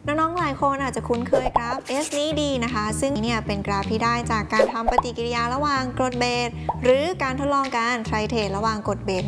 น้องๆหลายคนอาจจะคุ้นเคยกราฟ S นี้ดีนะคะซึ่งเนี่ยเป็นกราฟที่ได้จากการทำปฏิกิริยาระหว่างกรดเบสหรือการทดลองการไทรเทรตระหว่างกรดเบส